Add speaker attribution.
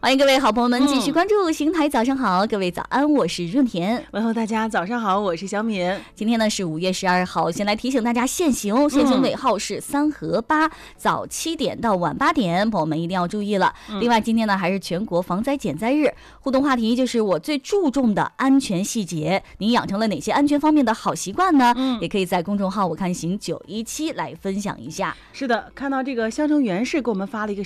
Speaker 1: 欢迎各位好朋友们继续关注邢台早上好，各位早安，我是润田。
Speaker 2: 问候大家早上好，我是小敏。
Speaker 1: 今天呢是5月12号，先来提醒大家限行尾号是3和8，早7点到晚8点，朋友们一定要注意了。另外今天呢还是全国防灾减灾日，互动话题就是我最注重的安全细节，您养成了哪些安全方面的好习惯呢？也可以在公众号我看行917来分享一下。
Speaker 2: 是的，看到这个香城原市给我们发了一个